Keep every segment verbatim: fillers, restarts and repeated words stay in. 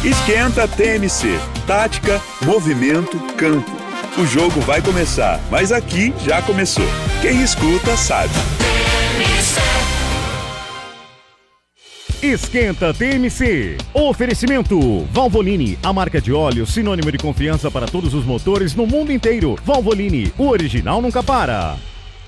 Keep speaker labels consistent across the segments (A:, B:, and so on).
A: Esquenta T M C. Tática, movimento, campo. O jogo vai começar, mas aqui já começou. Quem escuta sabe.
B: Esquenta T M C. Oferecimento Valvoline, a marca de óleo sinônimo de confiança para todos os motores no mundo inteiro. Valvoline, o original nunca para.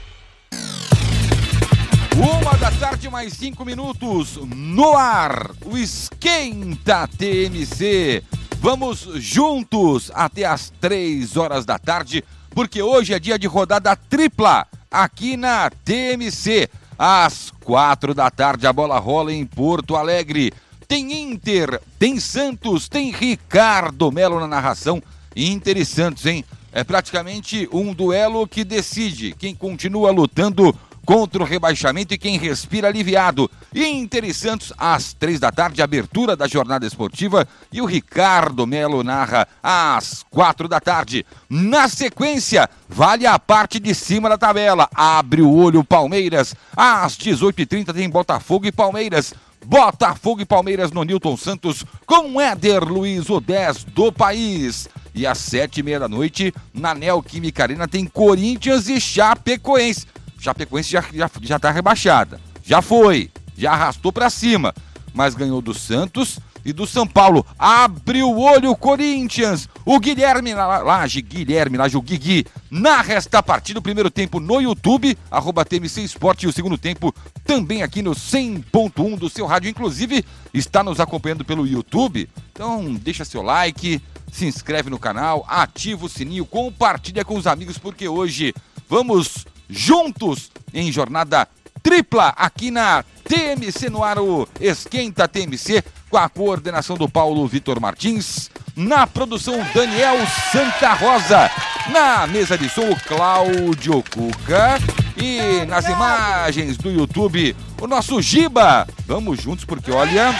C: Uma da tarde, mais cinco minutos, no ar, o Esquenta T M C. Vamos juntos até as três horas da tarde, porque hoje é dia de rodada tripla aqui na T M C. Às quatro da tarde a bola rola em Porto Alegre. Tem Inter, tem Santos, tem Ricardo Melo na narração. Inter e Santos, hein? É praticamente um duelo que decide quem continua lutando contra o rebaixamento e quem respira aliviado. Inter e Santos, às três da tarde, abertura da jornada esportiva, e o Ricardo Melo narra às quatro da tarde. Na sequência, vale a parte de cima da tabela. Abre o olho Palmeiras. Às dezoito e trinta tem Botafogo e Palmeiras. Botafogo e Palmeiras no Newton Santos, com Éder Luiz, o dez do país. E às sete e meia da noite, na Neoquímica Arena, tem Corinthians e Chapecoense. Chapecoense já, já, já tá rebaixada, já foi, já arrastou pra cima, mas ganhou do Santos e do São Paulo. Abre o olho Corinthians, o Guilherme Laje, Guilherme Laje, o Guigui, narra esta partida, o primeiro tempo no YouTube, arroba T M C Esporte, e o segundo tempo também aqui no cem ponto um do seu rádio, inclusive está nos acompanhando pelo YouTube, então deixa seu like, se inscreve no canal, ativa o sininho, compartilha com os amigos, porque hoje vamos juntos em jornada tripla aqui na T M C, no ar o Esquenta T M C, com a coordenação do Paulo Vitor Martins, na produção Daniel Santa Rosa, na mesa de som o Cláudio Cuca e nas imagens do YouTube o nosso Giba. Vamos juntos porque olha,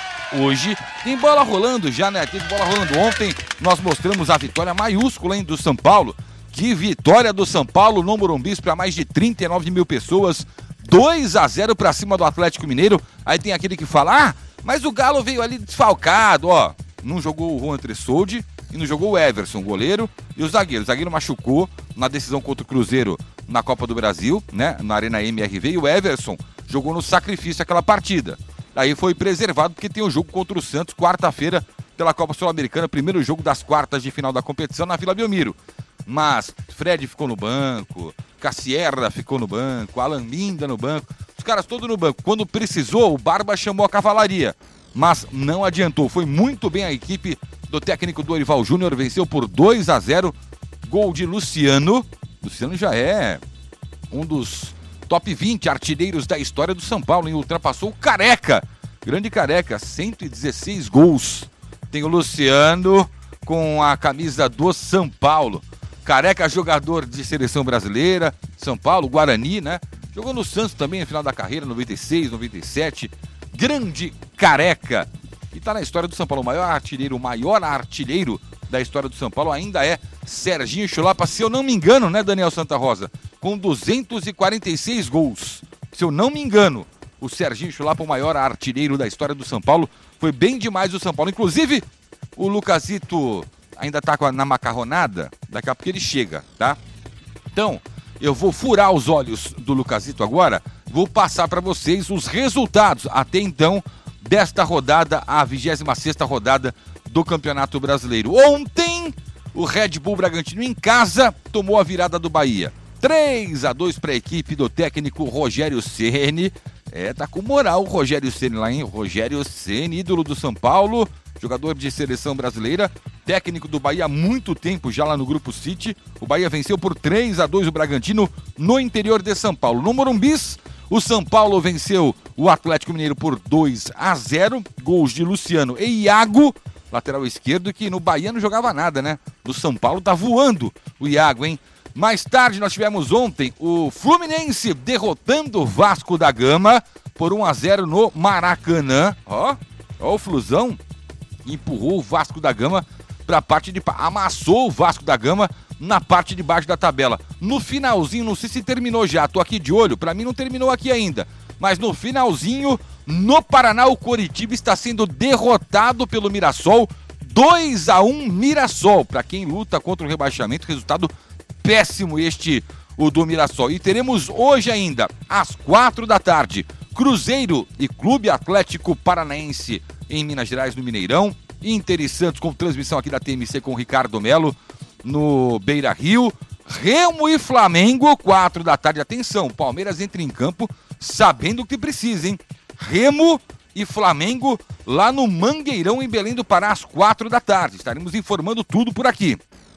C: hoje tem bola rolando já, né? Teve bola rolando ontem, nós mostramos a vitória maiúscula, hein, do São Paulo. Que vitória do São Paulo no Morumbi para mais de trinta e nove mil pessoas, dois a zero para cima do Atlético Mineiro. Aí tem aquele que fala, ah, mas o Galo veio ali desfalcado, ó. Não jogou o Juan Tressoldi e não jogou o Everson, goleiro, e o zagueiro. O zagueiro machucou na decisão contra o Cruzeiro na Copa do Brasil, né, na Arena M R V, e o Everson jogou no sacrifício aquela partida. Aí foi preservado porque tem o jogo contra o Santos, quarta-feira, pela Copa Sul-Americana, primeiro jogo das quartas de final da competição na Vila Belmiro. Mas Fred ficou no banco, Cassierra ficou no banco, Alan Linda no banco, os caras todos no banco. Quando precisou, o Barba chamou a cavalaria, mas não adiantou. Foi muito bem a equipe do técnico Dorival Júnior, venceu por dois a zero, gol de Luciano. Luciano já é um dos top vinte artilheiros da história do São Paulo, e ultrapassou o Careca, grande Careca, cento e dezesseis gols. Tem o Luciano com a camisa do São Paulo. Careca, jogador de seleção brasileira, São Paulo, Guarani, né? Jogou no Santos também no final da carreira, noventa e seis, noventa e sete. Grande Careca. E tá na história do São Paulo. O maior artilheiro, o maior artilheiro da história do São Paulo ainda é Serginho Chulapa, se eu não me engano, né, Daniel Santa Rosa? Com duzentos e quarenta e seis gols. Se eu não me engano, o Serginho Chulapa, o maior artilheiro da história do São Paulo. Foi bem demais o São Paulo. Inclusive, o Lucasito ainda tá na macarronada, daqui a pouco ele chega, tá? Então, eu vou furar os olhos do Lucasito agora, vou passar para vocês os resultados, até então, desta rodada, a vigésima sexta rodada do Campeonato Brasileiro. Ontem, o Red Bull Bragantino em casa tomou a virada do Bahia. três a dois para a equipe do técnico Rogério Ceni. É, tá com moral o Rogério Ceni lá, hein? Rogério Ceni, ídolo do São Paulo, jogador de seleção brasileira, técnico do Bahia há muito tempo já lá no Grupo City. O Bahia venceu por três a dois o Bragantino no interior de São Paulo. No Morumbis, o São Paulo venceu o Atlético Mineiro por dois a zero, gols de Luciano e Iago, lateral esquerdo, que no Bahia não jogava nada, né? No São Paulo tá voando o Iago, hein? Mais tarde nós tivemos ontem o Fluminense derrotando o Vasco da Gama por um a zero no Maracanã. Ó, ó o Flusão empurrou o Vasco da Gama para a parte de... amassou o Vasco da Gama na parte de baixo da tabela. No finalzinho, não sei se terminou já, tô aqui de olho, para mim não terminou aqui ainda. mas no finalzinho, no Paraná, o Coritiba está sendo derrotado pelo Mirassol, dois a um Mirassol. Para quem luta contra o rebaixamento, resultado péssimo este, o do Mirassol. E teremos hoje ainda, às quatro da tarde, Cruzeiro e Clube Atlético Paranaense em Minas Gerais, no Mineirão. Inter e Santos com transmissão aqui da T M C com o Ricardo Melo no Beira Rio. Remo e Flamengo, quatro da tarde. Atenção, Palmeiras entra em campo sabendo o que precisa, hein? Remo e Flamengo lá no Mangueirão, em Belém do Pará, às quatro da tarde. Estaremos informando tudo por aqui.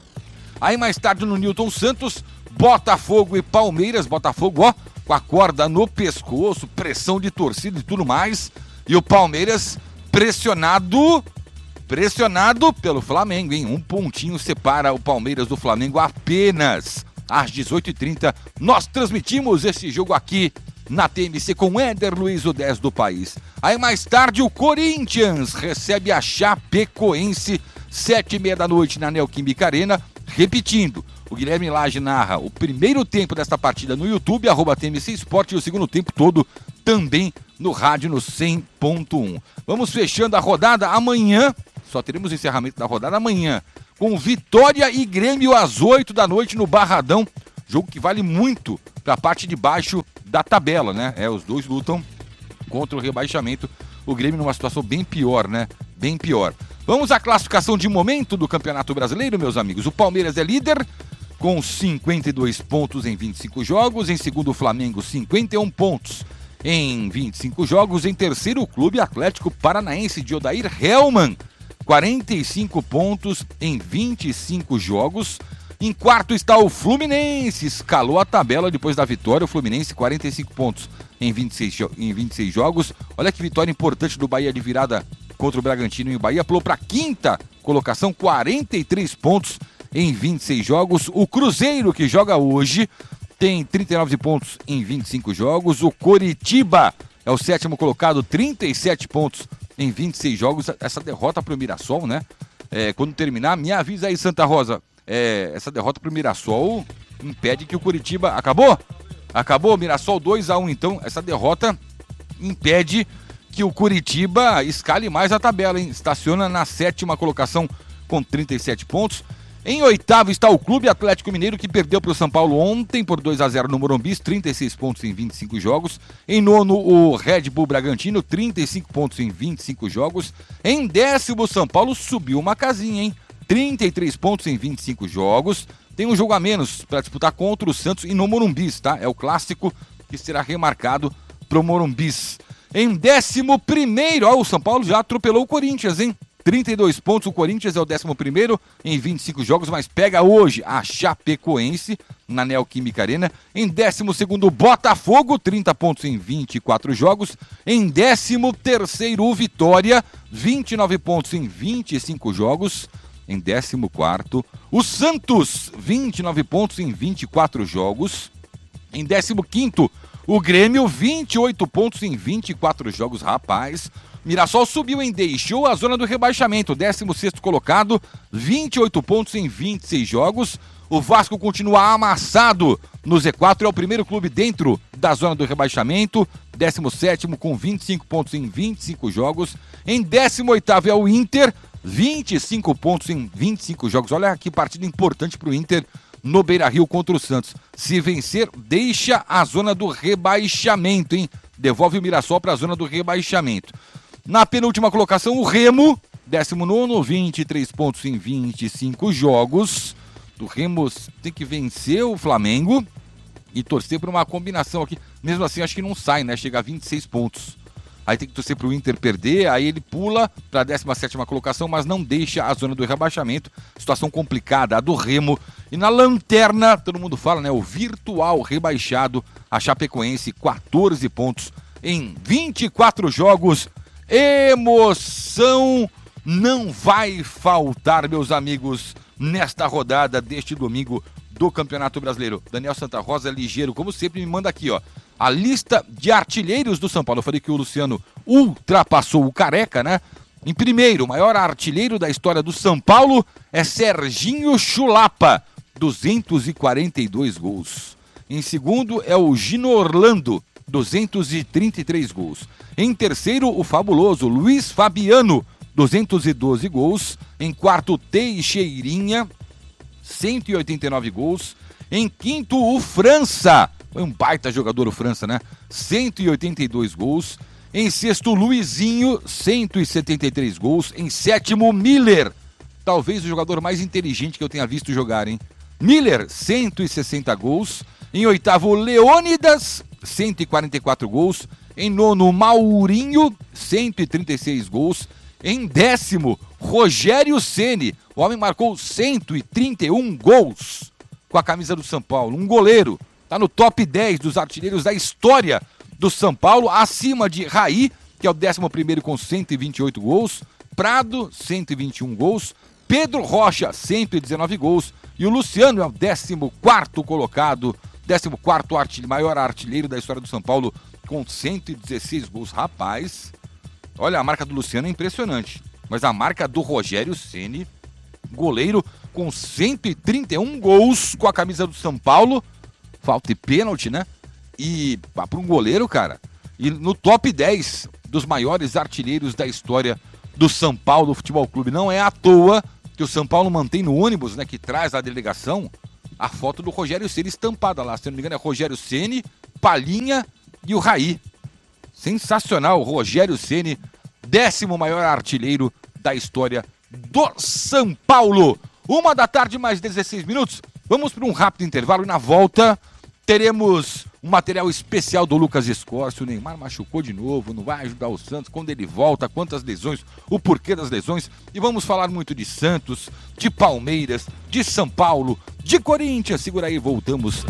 C: Aí mais tarde no Newton Santos, Botafogo e Palmeiras. Botafogo, ó, com a corda no pescoço, pressão de torcida e tudo mais. E o Palmeiras pressionado, pressionado pelo Flamengo, hein? Um pontinho separa o Palmeiras do Flamengo apenas. Às dezoito e trinta, nós transmitimos esse jogo aqui na T M C com Éder Luiz, o dez do país. Aí mais tarde o Corinthians recebe a Chapecoense, sete e meia da noite na Neoquímica Arena. Repetindo, o Guilherme Lage narra o primeiro tempo desta partida no YouTube, arroba T M C Esporte, e o segundo tempo todo também no rádio no cem ponto um. Vamos fechando a rodada amanhã, só teremos o encerramento da rodada amanhã, com Vitória e Grêmio às oito da noite no Barradão, jogo que vale muito para a parte de baixo da tabela, né? É, os dois lutam contra o rebaixamento, o Grêmio numa situação bem pior, né? Bem pior. Vamos à classificação de momento do Campeonato Brasileiro, meus amigos. O Palmeiras é líder com cinquenta e dois pontos em vinte e cinco jogos. Em segundo, o Flamengo, cinquenta e um pontos em vinte e cinco jogos. Em terceiro, o Clube Atlético Paranaense de Odair Hellmann, quarenta e cinco pontos em vinte e cinco jogos. Em quarto está o Fluminense, escalou a tabela depois da vitória. O Fluminense, quarenta e cinco pontos em vinte e seis, em vinte e seis jogos. Olha que vitória importante do Bahia de virada contra o Bragantino, e o Bahia pulou para a quinta colocação, quarenta e três pontos em vinte e seis jogos. O Cruzeiro, que joga hoje, tem trinta e nove pontos em vinte e cinco jogos. O Coritiba é o sétimo colocado, trinta e sete pontos em vinte e seis jogos. Essa derrota para o Mirassol, né? É, quando terminar, me avisa aí, Santa Rosa. É, essa derrota para o Mirassol impede que o Coritiba... Acabou? Acabou, Mirassol dois a um, então. Essa derrota impede que o Coritiba escale mais a tabela, hein? Estaciona na sétima colocação com trinta e sete pontos. Em oitavo está o Clube Atlético Mineiro, que perdeu para o São Paulo ontem por dois a zero no Morumbi, trinta e seis pontos em vinte e cinco jogos. Em nono, o Red Bull Bragantino, trinta e cinco pontos em vinte e cinco jogos. Em décimo, o São Paulo subiu uma casinha, hein? trinta e três pontos em vinte e cinco jogos. Tem um jogo a menos para disputar contra o Santos e no Morumbi, tá? É o clássico que será remarcado pro Morumbi. Em décimo primeiro, ó, o São Paulo já atropelou o Corinthians, hein? trinta e dois pontos, o Corinthians é o décimo primeiro em vinte e cinco jogos, mas pega hoje a Chapecoense na Neoquímica Arena. Em décimo segundo, o Botafogo, trinta pontos em vinte e quatro jogos. Em décimo terceiro, o Vitória, vinte e nove pontos em vinte e cinco jogos. Em décimo quarto, o Santos, vinte e nove pontos em vinte e quatro jogos. Em décimo quinto, o Grêmio, vinte e oito pontos em vinte e quatro jogos, rapaz. Mirassol subiu, hein? Deixou a zona do rebaixamento, décimo sexto colocado, vinte e oito pontos em vinte e seis jogos. O Vasco continua amassado no Z quatro, é o primeiro clube dentro da zona do rebaixamento, décimo sétimo com vinte e cinco pontos em vinte e cinco jogos. Em décimo oitavo é o Inter, vinte e cinco pontos em vinte e cinco jogos. Olha que partida importante para o Inter no Beira Rio contra o Santos. Se vencer, deixa a zona do rebaixamento, hein? Devolve o Mirassol para a zona do rebaixamento. Na penúltima colocação, o Remo, décimo nono, vinte e três pontos em vinte e cinco jogos. O Remo tem que vencer o Flamengo e torcer por uma combinação aqui. Mesmo assim, acho que não sai, né? Chega a vinte e seis pontos. Aí tem que torcer para o Inter perder, aí ele pula para a décima sétima colocação, mas não deixa a zona do rebaixamento. Situação complicada, a do Remo. E na lanterna, todo mundo fala, né? O virtual rebaixado, a Chapecoense, quatorze pontos em vinte e quatro jogos. Emoção não vai faltar, meus amigos, nesta rodada deste domingo do Campeonato Brasileiro. Daniel Santa Rosa, ligeiro, como sempre, me manda aqui, ó, a lista de artilheiros do São Paulo. Eu falei que o Luciano ultrapassou o Careca, né? Em primeiro, o maior artilheiro da história do São Paulo é Serginho Chulapa, duzentos e quarenta e dois gols. Em segundo é o Gino Orlando, duzentos e trinta e três gols. Em terceiro, o fabuloso Luiz Fabiano, duzentos e doze gols. Em quarto, Teixeirinha, cento e oitenta e nove gols. Em quinto, o França, foi um baita jogador o França, né? cento e oitenta e dois gols. Em sexto, Luizinho, cento e setenta e três gols. Em sétimo, Miller, talvez o jogador mais inteligente que eu tenha visto jogar, hein? Miller, cento e sessenta gols. Em oitavo, Leônidas, cento e quarenta e quatro gols. Em nono, Maurinho, cento e trinta e seis gols. Em décimo, Rogério Ceni. O homem marcou cento e trinta e um gols com a camisa do São Paulo. Um goleiro. Está no top dez dos artilheiros da história do São Paulo, acima de Raí, que é o décimo primeiro com cento e vinte e oito gols. Prado, cento e vinte e um gols. Pedro Rocha, cento e dezenove gols. E o Luciano é o décimo quarto colocado, décimo quarto artilheiro, maior artilheiro da história do São Paulo, com cento e dezesseis gols. Rapaz, olha, a marca do Luciano é impressionante. Mas a marca do Rogério Ceni, goleiro com cento e trinta e um gols com a camisa do São Paulo. Falta e pênalti, né? E para um goleiro, cara, e no top dez dos maiores artilheiros da história do São Paulo Futebol Clube. Não é à toa que o São Paulo mantém no ônibus, né, que traz a delegação, a foto do Rogério Ceni estampada lá. Se não me engano é Rogério Ceni, Palhinha e o Raí. Sensacional, Rogério Ceni, décimo maior artilheiro da história do São Paulo. Uma da tarde, mais dezesseis minutos. Vamos para um rápido intervalo e na volta teremos um material especial do Lucas Escorcio. O Neymar machucou de novo, não vai ajudar o Santos. Quando ele volta, quantas lesões, o porquê das lesões. E vamos falar muito de Santos, de Palmeiras, de São Paulo, de Corinthians. Segura aí, voltamos